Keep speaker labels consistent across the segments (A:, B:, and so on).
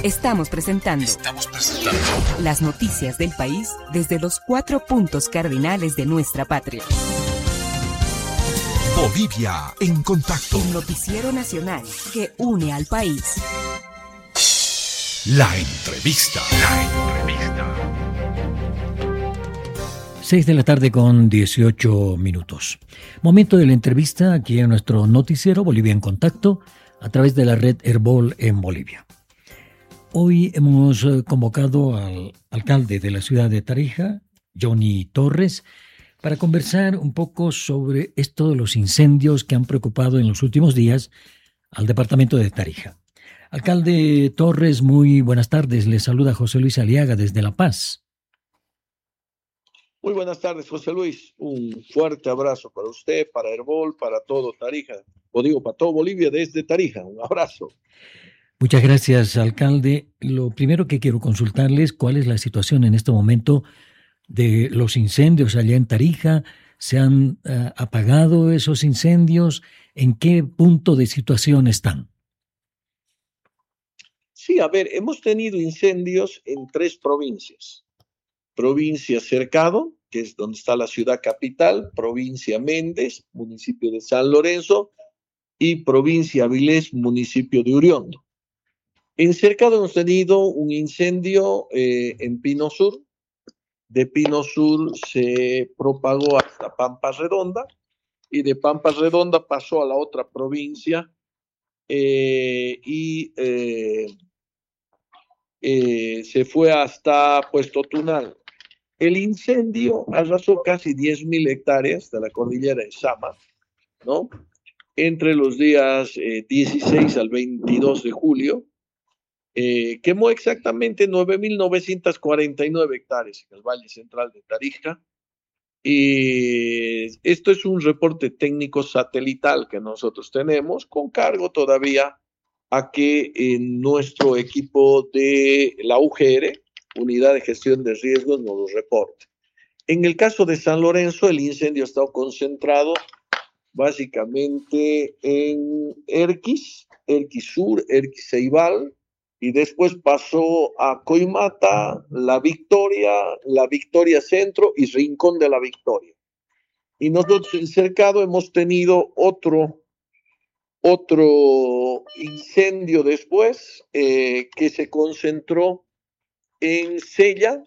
A: Estamos presentando las noticias del país desde los 4 puntos cardinales de nuestra patria.
B: Bolivia en contacto.
A: El noticiero nacional que une al país.
B: La entrevista.
C: 6 de la tarde con 18 minutos. Momento de la entrevista aquí en nuestro noticiero Bolivia en Contacto a través de la red Herbol en Bolivia. Hoy hemos convocado al alcalde de la ciudad de Tarija, Johnny Torres, para conversar un poco sobre esto de los incendios que han preocupado en los últimos días al departamento de Tarija. Alcalde Torres, muy buenas tardes. Le saluda José Luis Aliaga desde La Paz.
D: Muy buenas tardes, José Luis. Un fuerte abrazo para usted, para Herbol, para todo Tarija, para todo Bolivia desde Tarija. Un abrazo.
C: Muchas gracias, alcalde. Lo primero que quiero consultarles, ¿cuál es la situación en este momento de los incendios allá en Tarija? ¿Se han apagado esos incendios? ¿En qué punto de situación están?
D: Sí, hemos tenido incendios en 3 provincias. Provincia Cercado, que es donde está la ciudad capital, provincia Méndez, municipio de San Lorenzo, y provincia Avilés, municipio de Uriondo. En Cercado hemos tenido un incendio en Pino Sur. De Pino Sur se propagó hasta Pampa Redonda y de Pampa Redonda pasó a la otra provincia se fue hasta Puesto Tunal. El incendio arrasó casi 10.000 hectáreas de la cordillera de Sama, ¿no? Entre los días 16 al 22 de julio. Quemó exactamente 9.949 hectáreas en el Valle Central de Tarija. Y esto es un reporte técnico satelital que nosotros tenemos, con cargo todavía a que nuestro equipo de la UGR, Unidad de Gestión de Riesgos, nos lo reporte. En el caso de San Lorenzo, el incendio ha estado concentrado básicamente en Erquis Sur, Erquis Ceibal, y después pasó a Coimata, La Victoria Centro y Rincón de la Victoria. Y nosotros en Cercado hemos tenido otro incendio después que se concentró en Sella,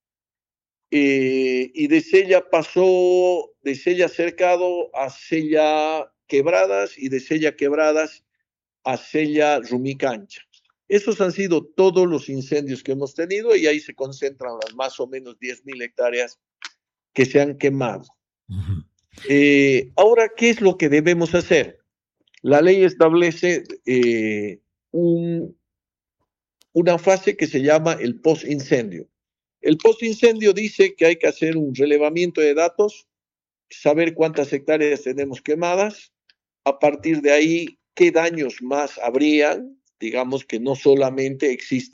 D: y de Sella pasó de Sella Cercado a Sella Quebradas y de Sella Quebradas a Sella Rumicancha. Esos han sido todos los incendios que hemos tenido y ahí se concentran las más o menos 10.000 hectáreas que se han quemado. Uh-huh. Ahora, ¿qué es lo que debemos hacer? La ley establece una fase que se llama el post-incendio. El post-incendio dice que hay que hacer un relevamiento de datos, saber cuántas hectáreas tenemos quemadas, a partir de ahí qué daños más habrían, digamos que no solamente existe